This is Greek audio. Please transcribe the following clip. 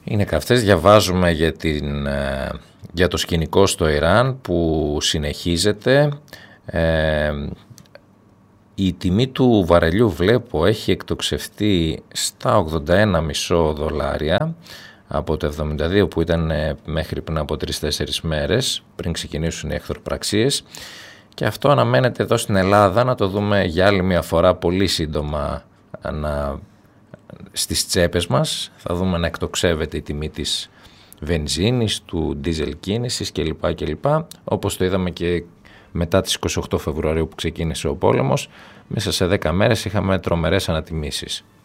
Είναι καυτές. Διαβάζουμε για το σκηνικό στο Ιράν που συνεχίζεται. Η τιμή του βαρελιού βλέπω έχει εκτοξευτεί στα $81,5 από το 72 που ήταν μέχρι πριν από 3-4 μέρες, πριν ξεκινήσουν οι εχθροπραξίες, και αυτό αναμένεται εδώ στην Ελλάδα να το δούμε για άλλη μια φορά πολύ σύντομα στις τσέπες μας. Θα δούμε να εκτοξεύεται η τιμή της βενζίνης, του ντίζελ κίνησης κλπ. Όπως το είδαμε και μετά τις 28 Φεβρουαρίου που ξεκίνησε ο πόλεμος, μέσα σε 10 μέρες είχαμε τρομερές ανατιμήσεις.